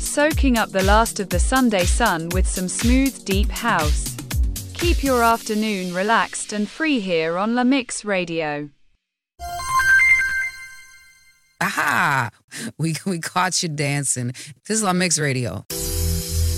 soaking up the last of the Sunday sun with some smooth, deep house. Keep your afternoon relaxed and free here on La Mix Radio. Aha! We caught you dancing. This is La Mix Radio.